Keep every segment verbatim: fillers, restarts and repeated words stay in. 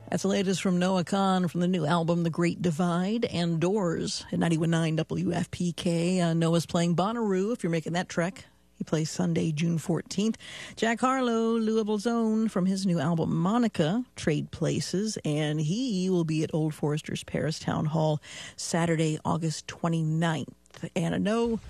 That's the latest from Noah Kahan from the new album, The Great Divide, and Doors at ninety-one point nine W F P K. Uh, Noah's playing Bonnaroo, if you're making that trek. He plays Sunday, June fourteenth. Jack Harlow, Louisville's own, from his new album, Monica, Trade Places, and he will be at Old Forester's Paris Town Hall Saturday, August twenty-ninth. And I know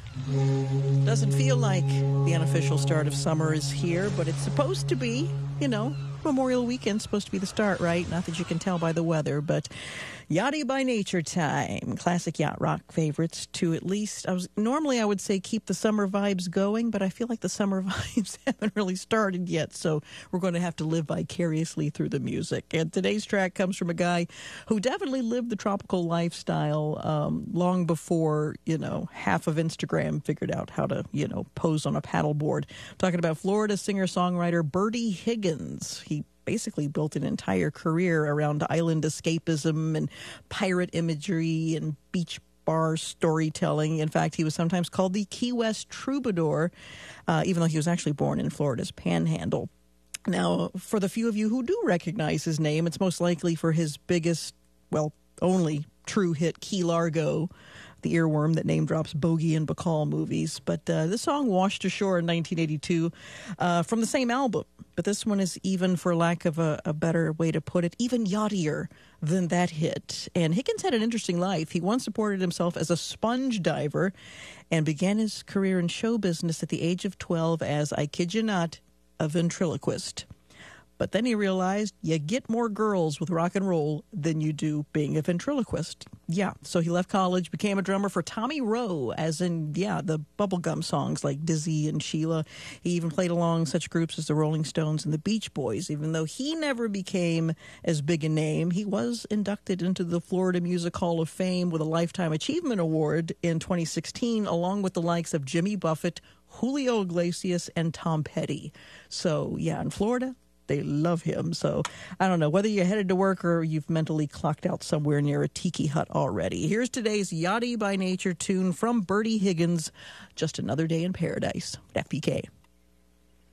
it doesn't feel like the unofficial start of summer is here, but it's supposed to be, you know, Memorial Weekend's supposed to be the start, right? Not that you can tell by the weather, but Yachty by Nature time. Classic yacht rock favorites to at least, I was normally I would say keep the summer vibes going, but I feel like the summer vibes haven't really started yet, so we're going to have to live vicariously through the music. And today's track comes from a guy who definitely lived the tropical lifestyle um, long before, you know, half of Instagram figured out how to, you know, pose on a paddleboard. I'm talking about Florida singer-songwriter Bertie Higgins. He basically built an entire career around island escapism and pirate imagery and beach bar storytelling. In fact, he was sometimes called the Key West Troubadour, uh, even though he was actually born in Florida's Panhandle. Now, for the few of you who do recognize his name, it's most likely for his biggest, well, only true hit, Key Largo, the earworm that name drops Bogey and Bacall movies. But uh, this song washed ashore in nineteen eighty-two uh, from the same album. But this one is, even for lack of a, a better way to put it, even yachtier than that hit. And Higgins had an interesting life. He once supported himself as a sponge diver and began his career in show business at the age of twelve as, I kid you not, a ventriloquist. But then he realized you get more girls with rock and roll than you do being a ventriloquist. Yeah, so he left college, became a drummer for Tommy Roe, as in, yeah, the bubblegum songs like Dizzy and Sheila. He even played along such groups as the Rolling Stones and the Beach Boys. Even though he never became as big a name, he was inducted into the Florida Music Hall of Fame with a Lifetime Achievement Award in twenty sixteen, along with the likes of Jimmy Buffett, Julio Iglesias, and Tom Petty. So, yeah, in Florida, they love him. So I don't know whether you're headed to work or you've mentally clocked out somewhere near a tiki hut already. Here's today's Yachty by Nature tune from Bertie Higgins, Just Another Day in Paradise, F P K.